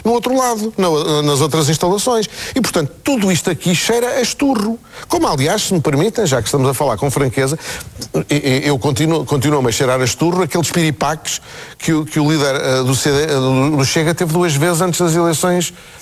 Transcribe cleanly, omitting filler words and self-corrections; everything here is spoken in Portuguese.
no outro lado, nas outras instalações. E, portanto, tudo isto aqui cheira a esturro. Como, aliás, se me permitem, já que estamos a falar com franqueza, eu continuo a cheirar a esturro aqueles piripaques que o líder do Chega teve 2 vezes antes das eleições